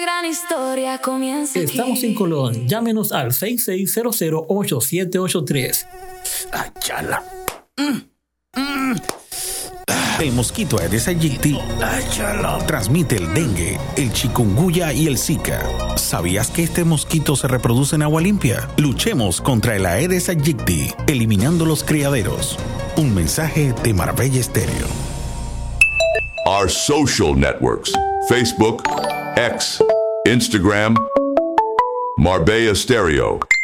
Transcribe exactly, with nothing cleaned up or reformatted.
Gran historia comienza aquí. Estamos en Colón. Llámenos al seis seis cero cero ocho siete ocho tres. Ay, chala. Mm, mm. El mosquito Aedes aegypti transmite el dengue, el chikungunya y el Zika. ¿Sabías que este mosquito se reproduce en agua limpia? Luchemos contra el Aedes aegypti, eliminando los criaderos. Un mensaje de Marbella Stereo. Our social networks: Facebook, X, Instagram, Marbella Stereo.